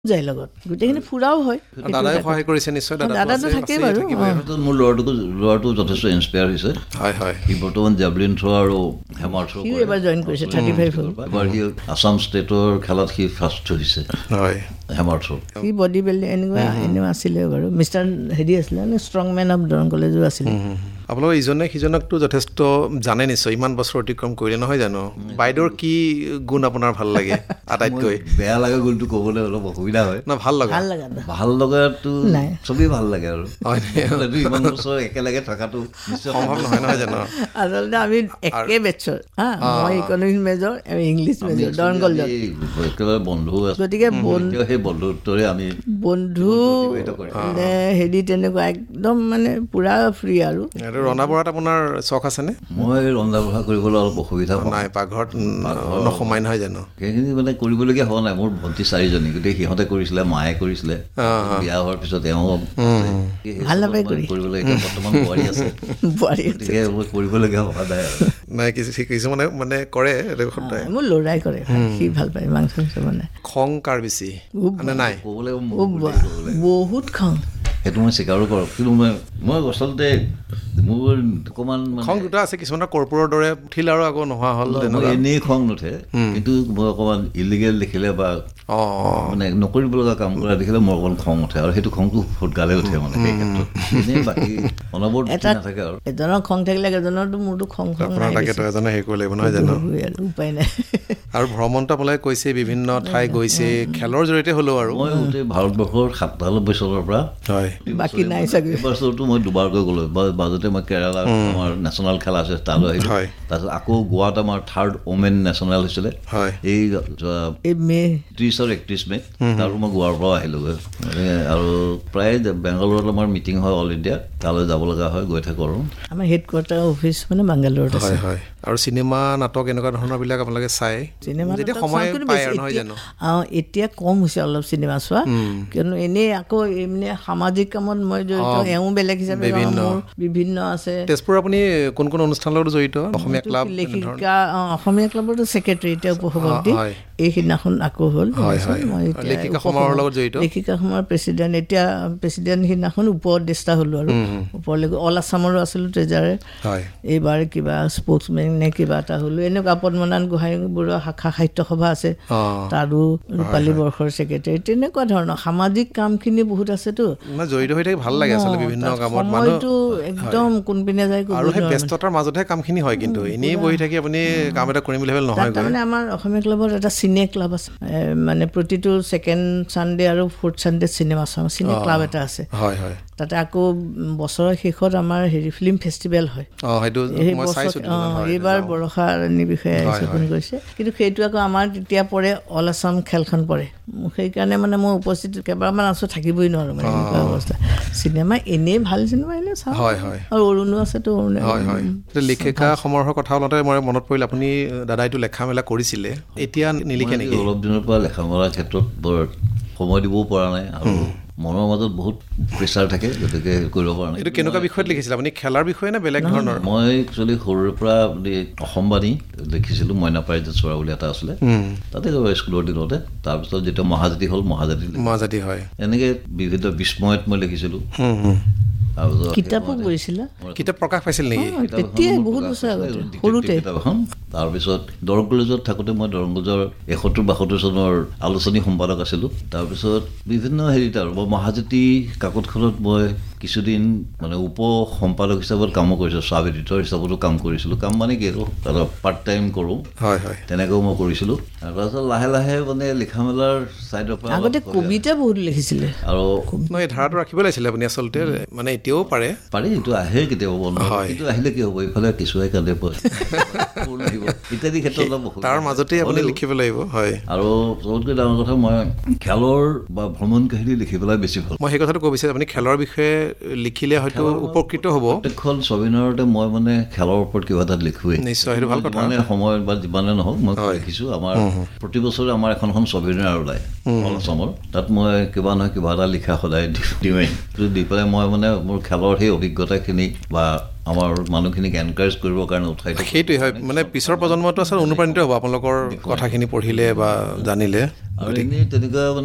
যায় লগত গোটেইখিনি ফুৰাও হয় দাদাই সহায় কৰিছে নিশ্চয় দাদাটো থাকেই বাৰু মোৰ ল'ৰাটো যথেষ্ট ইনস্পায়াৰ হৈছে হয় হয় সি বৰ্তমান জেভলিন থ্ৰ' আৰু হেমাৰ থ্ৰ' সি এবাৰ জইন কৰিছে 35 হ'ল এবাৰ সি আছাম ষ্টেটৰ খেলত সি ফাৰ্ষ্ট হৈছে হয় হেমাৰ থ্ৰ' সি বডি বিল্ডিং এনেকুৱা আছিলে বাৰু মিষ্টাৰ হেৰি আছিলে ষ্ট্ৰং মেন অফ দৰং কলেজো আছিলে আপোনালোকৰ ইজনে সিজনকতো যথেষ্ট জানে নিশ্চয় ইমান বছৰ অতিক্ৰম কৰিলে নহয় জানো বাইদেউৰ কি গুণ আপোনাৰ ভাল লাগে আটাইতকৈ বেয়া লাগে গুণটো ক'বলৈ অলপ অসুবিধা হয় না ভাল লগা ভাল লগাটো চবেই ভাল লাগে আৰু ইমান বছৰ একেলগে থকাটো নিশ্চয় সম্ভৱ নহয় জানো আচলতে আমি একে বেটছৰ মই economics major English major Darrang কলেজত একেবাৰে বন্ধু গতিকে সেই বন্ধুত্বৰে আমি বন্ধু হেৰি তেনেকুৱা একদম মানে পুৰা ফ্ৰী আৰু ৰন্ধা বঢ়াত আপোনাৰ চখ আছেনে মই ৰন্ধা বঢ়া কৰিবলৈ অলপ অসুবিধা নাই পাকঘৰত নসমাই নহয় জানো সেইখিনি মানে কৰিবলগীয়া হোৱা নাই মোৰ ভণ্টি 4জনী গোটেই সিহঁতে কৰিছিলে মায়ে কৰিছিলে বিয়া হোৱাৰ পিছত তেওঁ ভাল নাপায় কৰিবলৈ এতিয়া বৰ্তমান বোৱাৰী আছে কৰিবলগীয়া হোৱা নাই আৰু নাই কিছুমানে মানে কৰে মোৰ ল'ৰাই কৰে সি ভাল পায় মাংস মানে খং কাৰ বেছি মানে নাই ক'বলৈ বহুত খং সেইটো মই স্বীকাৰো কৰোঁ কিন্তু মই আচলতে মোৰ অকণমান খং দুটা আছে কিছুমানৰ কৰ্পূৰৰ দৰে উঠিল আৰু আকৌ নোহোৱা হ'ল এনেই খং নুঠে কিন্তু মই অকণমান ইলিগেল দেখিলে বা মানে নকৰিব লগা কাম কৰা দেখিলে মোৰ অকণমান খং উঠে আৰু সেইটো খংটো ফুটগালে উঠে মানে সেই ক্ষেত্ৰত এনেই বাকী অনবৰত নাথাকে আৰু এজনৰ খং থাকিলে এজনৰতো মোৰতো খং তাকেতো এজনে হেৰি কৰিব লাগিব নহয় জানো উপায় নাই আৰু ভ্ৰমণটো আপোনালোকে কৈছে বিভিন্ন ঠাই গৈছে খেলৰ জৰিয়তে হ'লেও আৰু মই গোটেই ভাৰতবৰ্ষৰ 97 চনৰ পৰা হয় বাকী নাই চাগে এইবছৰতো মই দুবাৰকৈ গ'লো মাজতে মই কেৰালা আমাৰ নেশ্যনেল খেল আছে তালৈ আহিলোঁ তাৰপিছত আকৌ গোৱাত আমাৰ 3rd ওমেন নেশ্যনেল হৈছিলে এই মে 30 আৰু 31 মে তাৰো মই গোৱাৰ পৰা আহিলোগৈ আৰু প্ৰায় বেংগালুৰুত আমাৰ মিটিং হয় অল ইণ্ডিয়া তালৈ যাব লগা হয় গৈ থাকোঁ আৰু আমাৰ হেডকোৱাৰ্টাৰ অফিচ মানে বেংগালুৰুত আছে হয় আৰু চিনেমা নাটক এনেকুৱা ধৰণৰ বিলাক আপোনালোকে চাই যেতিয়া সময় পায় আৰু নহয় জানো এতিয়া কম হৈছে অলপ চিনেমা চোৱা কিয়নো এনেই আকৌ এনে সামাজিক কামত মই জড়িত এওঁ বেলেগ হিচাপে বিভিন্ন আছে তেজপুৰ আপুনি কোন কোন অনুষ্ঠানৰ লগত জড়িত অসমীয়া ক্লাব লেখিকা অসমীয়া ক্লাবতো ছেক্ৰেটাৰী এতিয়া উপসভাপতি এই সিদিনাখন আকৌ হ'ল মই লেখিকা সমাৰোহৰ লগত জড়িত লেখিকা সমাৰোহৰ প্ৰেচিডেণ্ট এতিয়া প্ৰেচিডেণ্ট সিদিনাখন উপদেষ্টা হ'লো আৰু ওপৰলৈকে অল আছামৰো আছিলোঁ ট্ৰেজাৰে এইবাৰ কিবা স্পৰ্টছমেন নে কিবা এটা হ'লো এনেকুৱা পদ্মনাথ গোহাঁই বৰুৱা শাখা সাহিত্য সভা আছে তাৰো ৰূপালী বৰ্ষৰ ছেক্ৰেটাৰী তেনেকুৱা ধৰণৰ সামাজিক কামখিনি বহুত আছেতো জড়িত হৈ থাকি ভাল লাগে আচলতে বিভিন্ন কামত মানুহটো একদম কোনপিনে যায় আৰু সেই ব্যস্ততাৰ মাজতহে কামখিনি হয় কিন্তু এনেই বহি থাকি আপুনি কাম এটা কৰিম বুলি ভাবিলে নহয় তাৰমানে আমাৰ অসমীয়া ক্লাবত এটা চিনে ক্লাব আছে মানে প্ৰতিটো 2nd ছানডে আৰু 4th ছানডে চিনেমা চাওঁ চিনে ক্লাব এটা আছে তাতে আকৌ বছৰৰ শেষত আমাৰ হেৰি ফিল্ম ফেষ্টিভেল হয় এইবাৰ বৰষা ৰাণীৰ বিষয়ে ফোন কৰিছে কিন্তু সেইটো আকৌ আমাৰ তেতিয়া পৰে অল আছাম খেলখন পৰে সেইকাৰণে মানে মই উপস্থিত কেইবাৰমান আছোঁ থাকিবই নোৱাৰোঁ মানে এনেকুৱা অৱস্থা চিনেমা এনেই ভাল চিনেমা আহিলে চাওঁ আৰু অৰুণো আছেতো অৰুণে লেখিকা সমাৰোহৰ কথা ওলাওঁতে মই মনত পৰিল আপুনি দাদাইটো লেখা মেলা কৰিছিলে এতিয়া নিলিখে নেকি অলপ দিনৰ পৰা লেখা মেলাৰ ক্ষেত্ৰত বৰ সময় দিবও পৰা নাই আৰু মনৰ মাজত বহুত প্ৰেছাৰ থাকে গতিকে কৰিব পৰা নাই এইটো কেনেকুৱা বিষয়ত লিখিছিলে আপুনি খেলাৰ বিষয়ে নে বেলেগ ধৰণৰ মই একচুৱেলি সৰুৰে পৰা অসমবাণী লিখিছিলোঁ মইনা পাৰিজাত চৰা বুলি এটা আছিলে তাতে স্কুলৰ দিনতে তাৰপিছত যেতিয়া মহাজাতি হ'ল মহাজাতি হয় এনেকৈ বিভিন্ন বিস্ময়ত মই লিখিছিলোঁ কিতাপো পঢ়িছিলা কিতাপ প্ৰকাশ পাইছিল নেকি তেতিয়া বহুত বছৰ আগতে সৰুতে কিতাপ এখন তাৰপিছত দৰং কলেজত থাকোঁতে মই দৰং কলেজৰ 71-72 চনৰ আলোচনী সম্পাদক আছিলোঁ তাৰপিছত বিভিন্ন হেৰিত আৰু মই মহাজাতি কাকতখনত মই কিছুদিন মানে উপ সম্পাদক হিচাপত কামো কৰিছিলোঁ চাব এডিটৰ হিচাপতো কাম কৰিছিলোঁ কাম মানে কি আৰু পাৰ্ট টাইম কৰোঁ তেনেকৈও মই কৰিছিলোঁ তাৰপাছত লাহে লাহে মানে লিখা মেলাৰ ছাইডৰ পৰা আগতে কবিতা বহুত লিখিছিলে আৰু এই ধাৰাটো ৰাখিব লাগিছিলে আপুনি আচলতে মানে এতিয়াও পাৰে এইটো আহে কেতিয়াবা বন্ধ কিন্তু আহিলে কি হ'ব এইফালে কিছুৱাই কান্দে পৰে ইত্যাদি ক্ষেত্ৰত অলপ তাৰ মাজতে আপুনি লিখিব লাগিব আৰু চবতকৈ ডাঙৰ কথা মই খেলৰ বা ভ্ৰমণ কাহিনী লিখি পেলাই বেছি ভাল মই সেই কথাটো ক'ব বিচাৰিছোঁ আপুনি খেলৰ বিষয়ে লিখিলে হয়তো উপকৃত হ'ব প্ৰত্যেকখন ছবিনাৰতে মই মানে খেলৰ ওপৰত কিবা এটা লিখোৱেই নিশ্চয় সেইটো ভাল কথা মানে সময় বা যিমানে নহওক মই লিখিছোঁ আমাৰ প্ৰতি বছৰে আমাৰ এখন ছবিনাৰ ওলায় অল আছামৰ তাত মই কিবা নহয় কিবা এটা লিখা সদায় দিওঁৱেই দি পেলাই মই মানে মোৰ খেলৰ সেই অভিজ্ঞতাখিনি বা আমাৰ মানুহখিনিক এনকাৰেজ কৰিবৰ কাৰণে উঠাই থাকে সেইটোৱে হয় মানে পিছৰ প্ৰজন্মটো আচলতে অনুপ্ৰাণিত হ'ব আপোনালোকৰ কথাখিনি পঢ়িলে বা জানিলে আৰু এনেই তেনেকুৱা